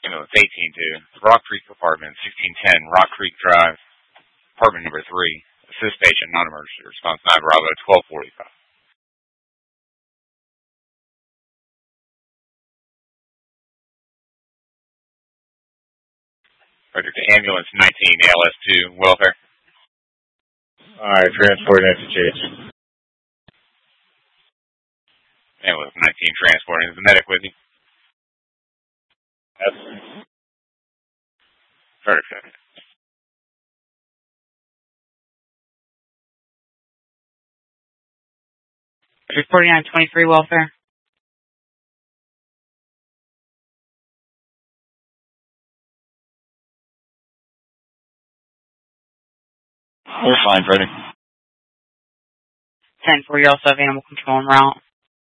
Ambulance 18-2, Rock Creek Apartment, 1610 Rock Creek Drive, apartment number 3. Assist patient, non-emergency. Response 9 Bravo, 1245. Roger to ambulance 19 ALS2, welfare. Alright, transporting to Chase. Ambulance 19 transporting. Is the medic with you? Yes. Perfect. 4923 welfare. We're fine, Freddie. 10-4, you also have animal control en route.